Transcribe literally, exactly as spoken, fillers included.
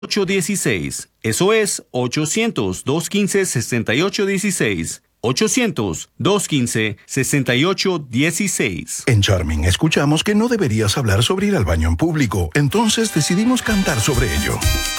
ocho dieciséis. Eso es ochocientos, doscientos quince, sesenta y ocho dieciséis. ochocientos, doscientos quince, sesenta y ocho dieciséis. En Charming escuchamos que no deberías hablar sobre ir al baño en público, entonces decidimos cantar sobre ello.